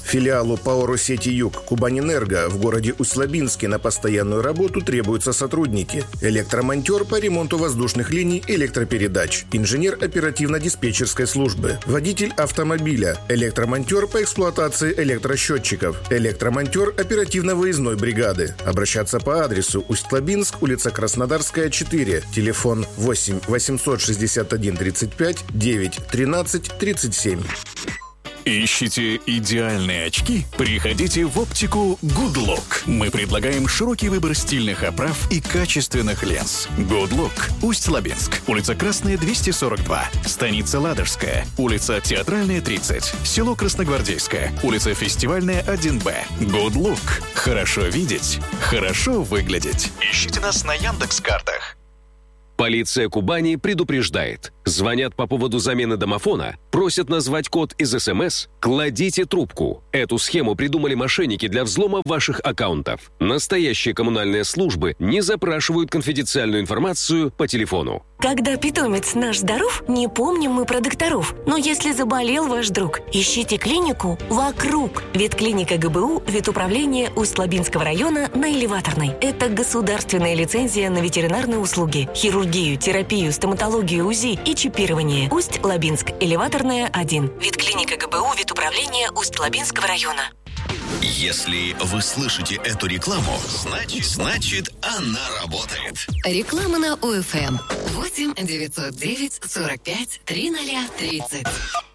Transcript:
Филиалу ПАО «Россети Юг» Кубанэнерго в городе Усть-Лабинске на постоянную работу требуются сотрудники. Электромонтер по ремонту воздушных линий электропередач, инженер оперативно-диспетчерской службы, водитель автомобиля, электромонтер по эксплуатации электросчетчиков, электромонтер оперативно-выездной бригады. Обращаться по адресу Усть-Лабинск, улица Краснодарская, 4, телефон 8 861 35 9 13 37. Ищите идеальные очки? Приходите в оптику Good Look. Мы предлагаем широкий выбор стильных оправ и качественных линз. Good Look. Усть-Лабинск. Улица Красная, 242. Станица Ладожская. Улица Театральная, 30. Село Красногвардейское. Улица Фестивальная, 1Б. Good Look. Хорошо видеть. Хорошо выглядеть. Ищите нас на Яндекс.Картах. Полиция Кубани предупреждает. Звонят по поводу замены домофона, просят назвать код из СМС. Кладите трубку. Эту схему придумали мошенники для взлома ваших аккаунтов. Настоящие коммунальные службы не запрашивают конфиденциальную информацию по телефону. Когда питомец наш здоров, не помним мы про докторов. Но если заболел ваш друг, ищите клинику вокруг. Ветклиника ГБУ, ветуправление Усть-Лабинского района на Элеваторной. Это государственная лицензия на ветеринарные услуги, хирургию, терапию, стоматологию, УЗИ и чипирование. Усть-Лабинск, Элеваторная, 1. Ветклиника ГБУ, ветуправление Усть-Лабинского района. Если вы слышите эту рекламу, значит она работает. Реклама на ОФМ. 8 909 45 3030.